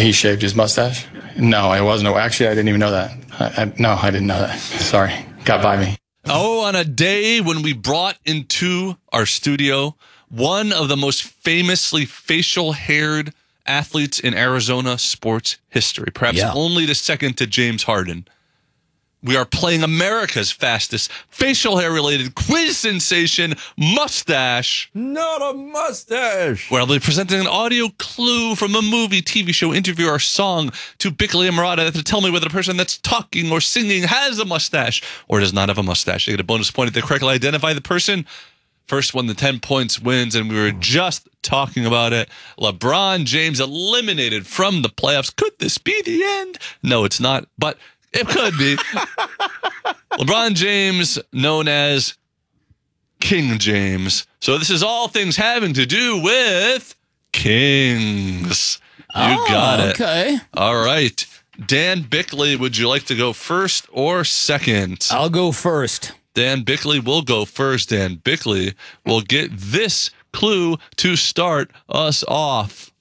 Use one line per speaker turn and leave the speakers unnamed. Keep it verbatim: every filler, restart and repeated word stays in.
he shaved his mustache? No, it wasn't. Actually, I didn't even know that. I, I, no, I didn't know that. Sorry. Got by me.
Oh, on a day when we brought into our studio one of the most famously facial-haired athletes in Arizona sports history, perhaps yeah. only the second to James Harden. We are playing America's fastest facial hair-related quiz sensation, Mustache.
Not a mustache.
Where I'll be presenting an audio clue from a movie, T V show, interview, or song to Bickley and Murata to tell me whether the person that's talking or singing has a mustache or does not have a mustache. They get a bonus point if they correctly identify the person. First one to ten points wins, and we were just talking about it. LeBron James eliminated from the playoffs. Could this be the end? No, it's not, but it could be. LeBron James, known as King James. So this is all things having to do with kings. You
oh,
got it.
Okay.
All right. Dan Bickley, would you like to go first or second?
I'll go first.
Dan Bickley will go first. Dan Bickley will get this clue to start us off.